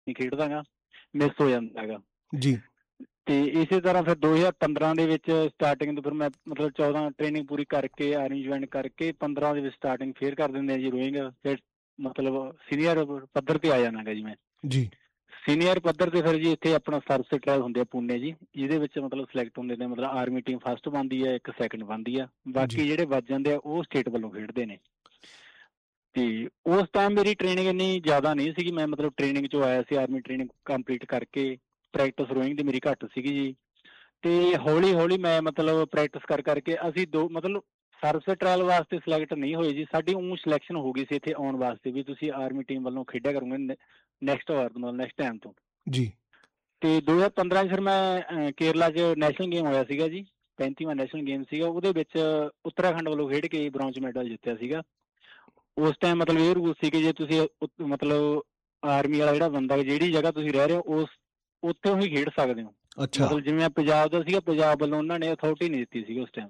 ਨਹੀਂ ਖੇਡਦਾ ਗਾ, ਮਿਸ ਹੋ ਜਾਂਦਾ ਗਾ। ਜੀ। ਤੇ ਇਸੇ ਤਰ੍ਹਾਂ ਫਿਰ 2015 ਦੇ ਵਿੱਚ ਸਟਾਰਟਿੰਗ ਤੋਂ ਫਿਰ ਮੈਂ ਮਤਲਬ 14 ਟ੍ਰੇਨਿੰਗ ਪੂਰੀ ਕਰਕੇ ਆਰਮੀ ਜੁਆਇਨ ਕਰਕੇ 15 ਦੇ ਵਿੱਚ ਸਟਾਰਟਿੰਗ ਫੇਰ ਕਰ ਦਿੰਦੇ ਆ ਜੀ ਰੋਇੰਗ। ਫਿਰ ਮਤਲਬ ਸੀਨੀਅਰ ਪੱਧਰ ਤੇ ਆ ਜਾਣਾ ਗਾ ਜੀ ਮੈਂ। ਜੀ। ਸੀਨੀਅਰ ਪੱਧਰ ਤੇ ਫਿਰ ਜੀ ਇੱਥੇ ਆਪਣਾ ਸਰਵਿਸ ਟ੍ਰਾਇਲ ਹੁੰਦੇ ਆ ਪੂਨੇ ਜੀ, ਜਿਹਦੇ ਵਿੱਚ ਮਤਲਬ ਸਿਲੈਕਟ ਹੁੰਦੇ ਨੇ, ਮਤਲਬ ਆਰਮੀ ਟੀਮ ਫਸਟ ਬਣਦੀ ਹੈ, ਇੱਕ ਸੈਕਿੰਡ ਬਣਦੀ ਆ, ਬਾਕੀ ਜਿਹੜੇ ਵੱਜ ਜਾਂਦੇ ਆ ਉਹ ਸਟੇਟ ਵੱਲੋਂ ਖੇਡਦੇ ਨੇ। ਤੇ ਉਸ ਟਾਈਮ ਮੇਰੀ ਟ੍ਰੇਨਿੰਗ ਇੰਨੀ ਜ਼ਿਆਦਾ ਨਹੀਂ ਸੀਗੀ, ਮੈਂ ਮਤਲਬ ਟ੍ਰੇਨਿੰਗ 'ਚੋਂ ਆਇਆ ਸੀ, ਆਰਮੀ ਟ੍ਰੇਨਿੰਗ ਕੰਪਲੀਟ ਕਰਕੇ ਪ੍ਰੈਕਟਿਸ ਰੋਇੰਗ ਦੀ ਮੇਰੀ ਘੱਟ ਸੀਗੀ ਜੀ। ਤੇ ਹੌਲੀ ਹੌਲੀ ਮੈਂ ਮਤਲਬ ਪ੍ਰੈਕਟਿਸ ਕਰ ਕਰਕੇ ਅਸੀਂ ਮਤਲਬ ਸਰਵਿਸ ਟ੍ਰਾਇਲ ਵਾਸਤੇ ਸਿਲੈਕਟ ਨਹੀਂ ਹੋਏ ਜੀ, ਸਾਡੀ ਉਹ ਸਿਲੈਕਸ਼ਨ ਹੋ ਗਈ ਸੀ ਇੱਥੇ ਆਉਣ ਵਾਸਤੇ ਵੀ ਤੁਸੀਂ ਆਰਮੀ ਟੀਮ ਵੱਲੋਂ ਖੇਡਿਆ ਕਰੋਗੇ ਨੈਕਸਟ ਵਾਰ ਮਤਲਬ ਨੈਕਸਟ ਟਾਈਮ ਤੋਂ ਜੀ। ਤੇ 2015 'ਚ ਫਿਰ ਮੈਂ ਕੇਰਲਾ 'ਚ ਨੈਸ਼ਨਲ ਗੇਮ ਹੋਇਆ ਸੀਗਾ ਜੀ, 35ਵਾਂ ਨੈਸ਼ਨਲ ਗੇਮ ਸੀਗਾ, ਉਹਦੇ ਵਿੱਚ ਉੱਤਰਾਖੰਡ ਵੱਲੋਂ ਖੇਡ ਕੇ ਬ੍ਰੌਂਜ ਮੈਡਲ ਜਿੱਤਿਆ ਸੀਗਾ। ਉਸ ਟਾਈਮ ਮਤਲਬ ਇਹ ਰੂਲ ਸੀ ਕਿ ਜੇ ਤੁਸੀਂ ਮਤਲਬ ਆਰਮੀ ਵਾਲਾ ਜਿਹੜਾ ਬੰਦਾ ਜਿਹੜੀ ਜਗ੍ਹਾ ਤੁਸੀਂ ਰਹਿ ਰਹੇ ਹੋ ਉਸ ਉੱਥੇ ਹੀ ਖੇਡ ਸਕਦੇ ਹੋ। ਅੱਛਾ। ਮਤਲਬ ਜਿਵੇਂ ਪੰਜਾਬ ਦਾ ਸੀਗਾ, ਪੰਜਾਬ ਵੱਲੋਂ ਉਹਨਾਂ ਨੇ ਅਥਾਰਟੀ ਨਹੀਂ ਦਿੱਤੀ ਸੀਗੀ ਉਸ ਟਾਈਮ।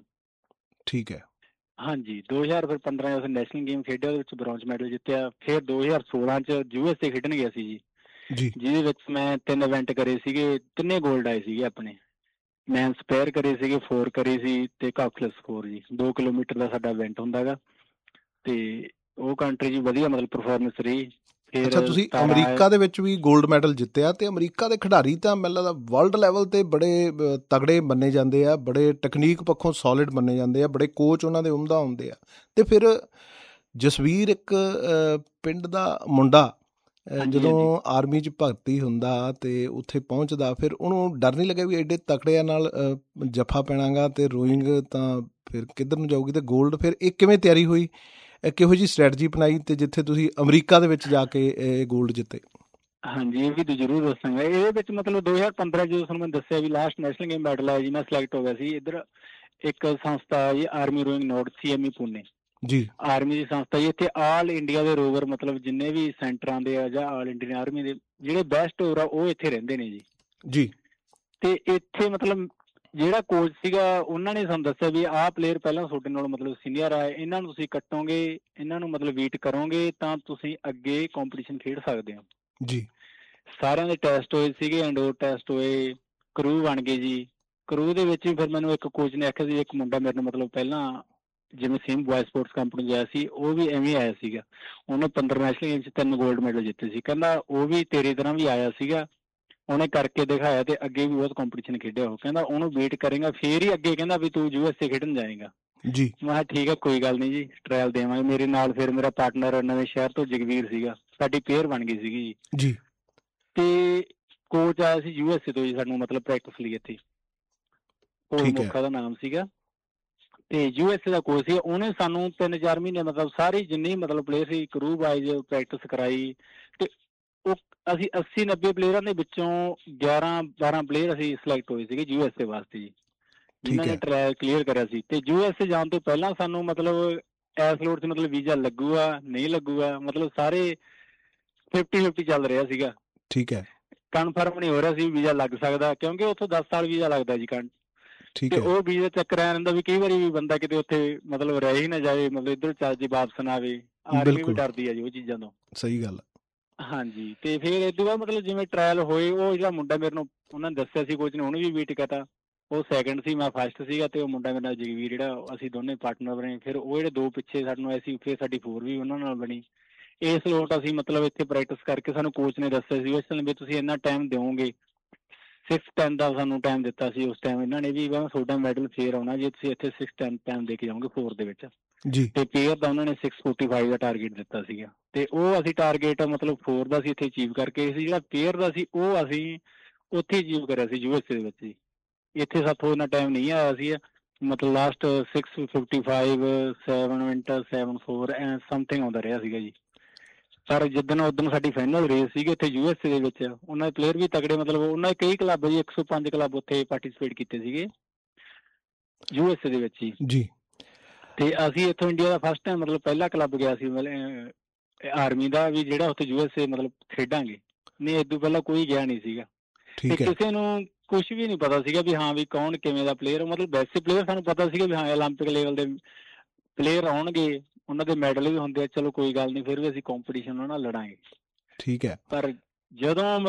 ਠੀਕ ਹੈ। ਹਾਂਜੀ, 2015 'ਚ ਨੈਸ਼ਨਲ ਗੇਮ ਖੇਡਿਆ, ਉਹਦੇ ਵਿੱਚ ਬ੍ਰੌਂਜ ਮੈਡਲ ਜਿੱਤਿਆ। ਫਿਰ 2016 'ਚ USA ਖੇਡਣ ਗਿਆ ਸੀ ਜੀ, ਜਿਹਦੇ ਵਿੱਚ ਮੈਂ 3 ਇਵੈਂਟ ਕਰੇ ਸੀਗੇ, 3 ਗੋਲਡ ਆਏ ਸੀਗੇ ਆਪਣੇ। ਮੈਂ ਸਪੇਅਰ ਕਰੇ ਸੀਗੇ, 4 ਕਰੇ ਸੀ ਤੇ ਕਾਕਲਸ 4 ਜੀ। 2 ਕਿਲੋਮੀਟਰ ਦਾ ਸਾਡਾ ਇਵੈਂਟ ਹੁੰਦਾ ਗਾ ਤੇ ਉਹ ਕੰਟਰੀ ਜੀ ਵਧੀਆ ਮਤਲਬ ਪਰਫੋਰਮੈਂਸ ਰਹੀ। ਅੱਛਾ, ਤੁਸੀਂ ਅਮਰੀਕਾ ਦੇ ਵਿੱਚ ਵੀ ਗੋਲਡ ਮੈਡਲ ਜਿੱਤਿਆ ਤੇ ਅਮਰੀਕਾ ਦੇ ਖਿਡਾਰੀ ਤਾਂ ਮੈਨੂੰ ਲੱਗਦਾ ਵਰਲਡ ਲੈਵਲ ਤੇ ਬੜੇ ਤਗੜੇ ਮੰਨੇ ਜਾਂਦੇ ਆ, ਬੜੇ ਟੈਕਨੀਕ ਪੱਖੋਂ ਸੋਲਿਡ ਮੰਨੇ ਜਾਂਦੇ ਆ, ਬੜੇ ਕੋਚ ਉਹਨਾਂ ਦੇ ਉਮਦਾ ਹੁੰਦੇ ਆ। ਤੇ ਫਿਰ ਜਸਵੀਰ ਇੱਕ ਪਿੰਡ ਦਾ ਮੁੰਡਾ ਜਦੋਂ ਆਰਮੀ 'ਚ ਭਰਤੀ ਹੁੰਦਾ ਤੇ ਉੱਥੇ ਪਹੁੰਚਦਾ, ਫਿਰ ਉਹਨੂੰ ਡਰ ਨਹੀਂ ਲੱਗਿਆ ਵੀ ਐਡੇ ਤਕੜਿਆਂ ਨਾਲ ਜੱਫਾ ਪੈਣਾਗਾ ਤੇ ਰੋਇੰਗ ਤਾਂ ਫਿਰ ਕਿੱਧਰ ਨੂੰ ਜਾਊਗੀ ਤੇ ਗੋਲਡ? ਫਿਰ ਇਹ ਕਿਵੇਂ ਤਿਆਰੀ ਹੋਈ, ਕਿਹੋ ਜਿਹੀ ਸਟ੍ਰੈਟਜੀ ਅਪਣਾਈ ਤੇ ਜਿੱਥੇ ਤੁਸੀਂ ਅਮਰੀਕਾ ਦੇ ਵਿੱਚ ਜਾ ਕੇ ਇਹ ਗੋਲਡ ਜਿੱਤੇ? ਹਾਂਜੀ, ਇਹ ਵੀ ਤਾਂ ਜ਼ਰੂਰ ਦੱਸਾਂਗਾ। ਇਹਦੇ ਵਿੱਚ ਮਤਲਬ 2015 ਜਦੋਂ ਤੁਹਾਨੂੰ ਮੈਂ ਦੱਸਿਆ ਵੀ ਲਾਸਟ ਨੈਸ਼ਨਲ ਗੇਮ ਮੈਡਲ ਆਇਆ ਜੀ, ਮੈਂ ਸਿਲੈਕਟ ਹੋ ਗਿਆ ਸੀ। ਇੱਧਰ ਇੱਕ ਸੰਸਥਾ ਜੀ army rowing node CME Pune ਜੀ, ਆਰਮੀ ਦੀ ਸੰਸਥਾ ਜੀ। ਇੱਥੇ ਆਲ ਇੰਡੀਆ ਦੇ ਰੋਵਰ ਮਤਲਬ ਜਿੰਨੇ ਵੀ ਸੈਂਟਰਾਂ ਦੇ ਆ ਜਾਂ ਆਲ ਇੰਡੀਅਨ ਆਰਮੀ ਦੇ ਜਿਹੜੇ ਬੈਸਟ ਰੋਵਰ ਆ ਉਹ ਇੱਥੇ ਰਹਿੰਦੇ ਨੇ ਜੀ। ਤੇ ਇੱਥੇ ਮਤਲਬ ਜਿਹੜਾ ਕੋਚ ਸੀਗਾ ਉਹਨਾਂ ਨੇ ਸਾਨੂੰ ਦੱਸਿਆ ਵੀ ਆਹ ਪਲੇਅਰ ਪਹਿਲਾਂ ਤੁਹਾਡੇ ਨਾਲ ਮਤਲਬ ਸੀਨੀਅਰ ਆ, ਇਹਨਾਂ ਨੂੰ ਤੁਸੀਂ ਕੱਟੋਗੇ, ਇਹਨਾਂ ਨੂੰ ਮਤਲਬ ਬੀਟ ਕਰੋਗੇ ਤਾਂ ਤੁਸੀਂ ਅੱਗੇ ਕੰਪੀਟੀਸ਼ਨ ਖੇਡ ਸਕਦੇ ਹੋ ਜੀ। ਸਾਰਿਆਂ ਦੇ ਟੈਸਟ ਹੋਏ ਸੀਗੇ, ਇੰਡੋਰ ਟੈਸਟ ਹੋਏ, ਕਰੂ ਬਣ ਗਏ ਜੀ। ਕਰੂ ਦੇ ਵਿੱਚ ਵੀ ਫਿਰ ਮੈਨੂੰ ਇੱਕ ਕੋਚ ਨੇ ਆਖਿਆ ਸੀ, ਇੱਕ ਮੁੰਡਾ ਮੇਰੇ ਨੂੰ ਮਤਲਬ ਪਹਿਲਾਂ ਜਿਵੇਂ ਸੇਮ ਬॉय ਸਪੋਰਟਸ ਕੰਪਨੀ ਗਿਆ ਸੀ, ਉਹ ਵੀ ਐਵੇਂ ਆਇਆ ਸੀਗਾ। ਉਹਨੇ 15 ਨੈਸ਼ਨਲ ਗੇਮ 'ਚ 3 ਗੋਲਡ ਮੈਡਲ ਜਿੱਤੇ ਸੀ। ਕਹਿੰਦਾ ਉਹ ਵੀ ਤੇਰੀ ਤਰ੍ਹਾਂ ਵੀ ਆਇਆ ਸੀਗਾ, ਉਹਨੇ ਕਰਕੇ ਦਿਖਾਇਆ ਤੇ ਅੱਗੇ ਵੀ ਬਹੁਤ ਕੰਪੀਟੀਸ਼ਨ ਖੇਡਿਆ। ਉਹ ਕਹਿੰਦਾ ਉਹਨੂੰ ਬੀਟ ਕਰੇਗਾ ਫੇਰ ਹੀ ਅੱਗੇ ਕਹਿੰਦਾ ਵੀ ਤੂੰ USA ਖੇਡਣ ਜਾਏਗਾ ਜੀ। ਮੈਂ ਕਿਹਾ ਠੀਕ ਆ, ਕੋਈ ਗੱਲ ਨਹੀਂ ਜੀ, ਟਰਾਇਲ ਦੇਵਾਂਗੇ। ਮੇਰੇ ਨਾਲ ਫਿਰ ਮੇਰਾ ਪਾਰਟਨਰ ਨਵੇਂ ਸ਼ਹਿਰ ਤੋਂ ਜਗਵੀਰ ਸੀਗਾ, ਸਾਡੀ ਪੇਅਰ ਬਣ ਗਈ ਸੀਗੀ ਜੀ। ਤੇ ਕੋਚ ਆਇਆ ਸੀ USA ਤੋਂ ਜੀ ਸਾਨੂੰ ਮਤਲਬ ਪ੍ਰੈਕਟਿਸ ਲਈ ਇੱਥੇ, ਮੁੱਖਾ ਦਾ ਨਾਮ ਸੀਗਾ ਤੇ USA ਦਾ ਕੋਚ ਸੀ। ਉਹਨੇ ਸਾਨੂੰ 3-4 ਮਹੀਨੇ ਮਤਲਬ ਸਾਰੇ ਜਿੰਨੇ ਮਤਲਬ ਪਲੇਅਰ ਸੀ ਕਰੂ ਵਾਈਜ਼ ਪ੍ਰੈਕਟਿਸ ਕਰਾਈ ਤੇ ਉਹ ਅਸੀਂ 80-90 ਪਲੇਅਰਾਂ ਦੇ ਵਿੱਚੋਂ 11-12 ਪਲੇਅਰ ਅਸੀਂ ਸਿਲੈਕਟ ਹੋਏ ਸੀਗੇ USA ਵਾਸਤੇ ਜੀ, ਜਿਨ੍ਹਾਂ ਨੇ ਟਰਾਇਲ ਕਲੀਅਰ ਕਰਿਆ ਸੀ। ਤੇ USA ਜਾਣ ਤੋਂ ਪਹਿਲਾਂ ਸਾਨੂੰ ਮਤਲਬ ਐਸ ਲੋਟ 'ਚ ਮਤਲਬ ਵੀਜ਼ਾ ਲੱਗੂਗਾ ਨਹੀਂ ਲੱਗੂਗਾ, ਮਤਲਬ ਸਾਰੇ 50-50 ਚੱਲ ਰਿਹਾ ਸੀਗਾ। ਕਨਫਰਮ ਨਹੀਂ ਹੋ ਰਿਹਾ ਸੀ ਵੀਜ਼ਾ ਲੱਗ ਸਕਦਾ, ਕਿਉਂਕਿ ਉੱਥੋਂ 10 ਸਾਲ ਵੀਜ਼ਾ ਲੱਗਦਾ ਜੀ ਤੇ ਉਹ ਵੀਜ਼ਾ ਚੱਕਰ ਆਇਆ ਰਹਿੰਦਾ ਵੀ ਕਈ ਵਾਰੀ ਵੀ ਬੰਦਾ ਕਿਤੇ ਉੱਥੇ ਮਤਲਬ ਰਹਿ ਹੀ ਨਾ ਜਾਵੇ, ਮਤਲਬ ਇੱਧਰ ਚੱਲ ਜੇ ਵਾਪਸ ਨਾ ਆਵੇ। ਆਰਮੀ ਵੀ ਡਰਦੀ ਆ ਜੀ ਉਹ ਚੀਜ਼ਾਂ ਤੋਂ। ਸਹੀ ਗੱਲ। ਹਾਂਜੀ, ਤੇ ਫਿਰ ਇਹ ਤੋਂ ਬਾਅਦ ਮਤਲਬ ਜਿਵੇਂ ਟਰਾਇਲ ਹੋਏ, ਉਹ ਜਿਹੜਾ ਮੁੰਡਾ ਮੇਰੇ ਨੂੰ ਉਹਨਾਂ ਨੇ ਦੱਸਿਆ ਸੀ ਕੋਚ ਨੇ, ਉਹਨੂੰ ਵੀ ਬੀਟ ਕਰਤਾ। ਉਹ ਸੈਕਿੰਡ ਸੀ, ਮੈਂ ਫਸਟ ਸੀਗਾ ਤੇ ਉਹ ਮੁੰਡਾ ਮੇਰੇ ਨਾਲ ਜਗਵੀਰ ਜਿਹੜਾ ਅਸੀਂ ਦੋਨੇ ਪਾਰਟਨਰ ਬਣੇ। ਫਿਰ ਉਹ ਜਿਹੜੇ 2 ਪਿੱਛੇ ਸਾਨੂੰ ਆਏ ਸੀ, ਫਿਰ ਸਾਡੀ 4 ਵੀ ਉਹਨਾਂ ਨਾਲ ਬਣੀ। ਇਸ ਲੋਟ ਅਸੀਂ ਮਤਲਬ ਇੱਥੇ ਪ੍ਰੈਕਟਿਸ ਕਰਕੇ ਸਾਨੂੰ ਕੋਚ ਨੇ ਦੱਸਿਆ ਸੀ ਉਸ ਟਾਈਮ ਵੀ ਤੁਸੀਂ ਇੰਨਾ ਟਾਈਮ ਦਿਓਗੇ, 6-10 ਦਾ ਸਾਨੂੰ ਟਾਈਮ ਦਿੱਤਾ ਸੀ ਉਸ ਟਾਈਮ ਇਹਨਾਂ ਨੇ ਵੀ, ਤੁਹਾਡਾ ਮੈਡਲ ਫੇਰ ਆਉਣਾ ਜੇ ਤੁਸੀਂ ਇੱਥੇ 6-10 ਟਾਈਮ ਦੇ ਕੇ ਜਾਓਗੇ 4 ਦੇ ਵਿੱਚ ਜੀ। ਤੇ ਪੇਅਰ ਦਾ ਉਹਨਾਂ ਨੇ 6:45 ਦਾ ਟਾਰਗੇਟ ਦਿੱਤਾ ਸੀਗਾ ਤੇ ਉਹ ਅਸੀਂ ਟਾਰਗੇਟ ਮਤਲਬ 4 ਦਾ ਸੀ ਇੱਥੇ ਅਚੀਵ ਕਰਕੇ ਸੀ। ਜਿਹੜਾ ਪੇਅਰ ਦਾ ਸੀ ਉਹ ਅਸੀਂ ਉੱਥੇ ਅਚੀਵ ਕਰਿਆ ਸੀ USA ਦੇ ਵਿੱਚ ਜੀ। ਇੱਥੇ ਸਾਥੋਂ ਇੰਨਾ ਟਾਈਮ ਨਹੀਂ ਆਇਆ ਸੀ, ਮਤਲਬ ਲਾਸਟ 6:55 7 ਮਿੰਟ 7:4 ਸਮਥਿੰਗ ਆਉਂਦਾ ਰਿਹਾ ਸੀਗਾ ਜੀ। ਪਰ ਉਦਣ ਸਾਡੀ ਫਾਈਨਲ ਰੇਸ ਸੀਗੀ ਉੱਥੇ USA ਦੇ ਵਿੱਚ, ਉਹਨਾਂ ਦੇ ਪਲੇਅਰ ਵੀ ਤਕੜੇ, ਮਤਲਬ ਉਹਨਾਂ ਦੇ ਕਈ ਕਲੱਬ ਜੀ 105 ਕਲੱਬ ਉੱਥੇ ਪਾਰਟੀਸਪੇਟ ਕੀਤੇ ਸੀਗੇ USA ਦੇ ਵਿੱਚ ਜੀ। ਤੇ ਅਸੀਂ ਇੱਥੋਂ ਇੰਡੀਆ ਦਾ ਫਸਟ ਟਾਈਮ ਮਤਲਬ ਪਹਿਲਾ ਕਲੱਬ ਗਿਆ ਸੀ ਆਰਮੀ ਦਾ ਵੀ ਜਿਹੜਾ ਉੱਥੇ USA ਮਤਲਬ ਖੇਡਾਂਗੇ, ਨਹੀਂ ਇਦੋਂ ਪਹਿਲਾਂ ਕੋਈ ਗਿਆ ਨਹੀਂ ਸੀਗਾ ਤੇ ਕਿਸੇ ਨੂੰ ਕੁਛ ਵੀ ਨਹੀਂ ਪਤਾ ਸੀਗਾ ਵੀ ਹਾਂ ਵੀ ਕੌਣ ਕਿਵੇਂ ਦਾ ਪਲੇਅਰ। ਮਤਲਬ ਵੈਸੇ ਪਲੇਅਰ ਸਾਨੂੰ ਪਤਾ ਸੀਗਾ ਵੀ ਹਾਂ ਓਲੰਪਿਕ ਲੈਵਲ ਦੇ ਪਲੇਅਰ ਆਉਣਗੇ, ਉਹਨਾਂ ਦੇ ਮੈਡਲ ਵੀ ਹੁੰਦੇ ਆ, ਚਲੋ ਕੋਈ ਗੱਲ ਨਹੀਂ, ਫਿਰ ਵੀ ਅਸੀਂ ਕੰਪੀਟੀਸ਼ਨ ਉਹਨਾਂ ਨਾਲ ਲੜਾਂਗੇ। ਪਰ ਜਦੋਂ